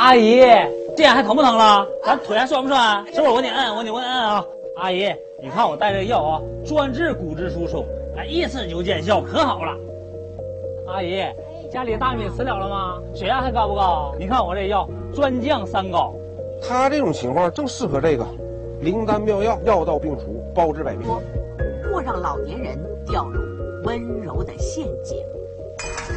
阿姨，这样还疼不疼了？咱腿还酸不酸？是不是？我给你摁，我给你摁啊！阿姨，你看我带这个药啊，专治骨质疏松，哎，一吃就见效，可好了。阿姨，家里大米吃了吗？血压还高不高？你看我这药专降三高。 他这种情况正适合这个灵丹妙药，药到病除，包治百病。 或让老年人掉入温柔的陷阱。